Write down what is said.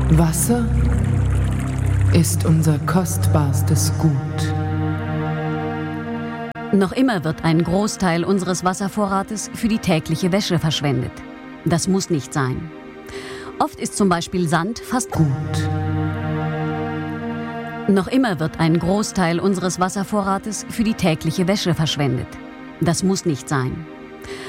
Wasser ist unser kostbarstes Gut. Noch immer wird ein Großteil unseres Wasservorrates für die tägliche Wäsche verschwendet. Das muss nicht sein. Oft ist zum Beispiel Sand fast Gut. Noch immer wird ein Großteil unseres Wasservorrates für die tägliche Wäsche verschwendet. Das muss nicht sein.